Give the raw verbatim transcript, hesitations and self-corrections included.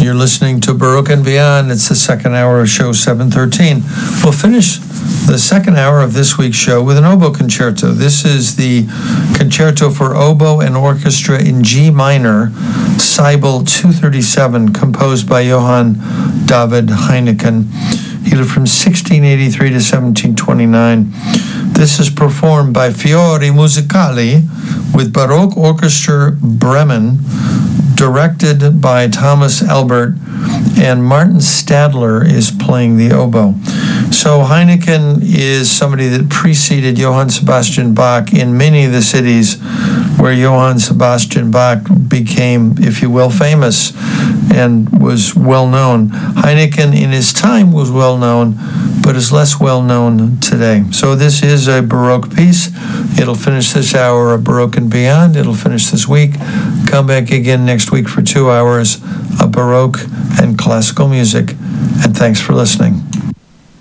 You're listening to Baroque and Beyond. It's the second hour of show seven thirteen. We'll finish the second hour of this week's show with an oboe concerto. This is the concerto for oboe and orchestra in G minor, Seibel two thirty-seven, composed by Johann David Heineken. He lived from sixteen eighty-three to seventeen twenty-nine. This is performed by Fiori Musicali with Baroque Orchestra Bremen, directed by Thomas Albert, and Martin Stadler is playing the oboe. So Heineken is somebody that preceded Johann Sebastian Bach in many of the cities where Johann Sebastian Bach became, if you will, famous and was well known. Heineken in his time was well known, but is less well known today. So this is a Baroque piece. It'll finish this hour of Baroque and Beyond. It'll finish this week. Come back again next week for two hours of Baroque and classical music. And thanks for listening.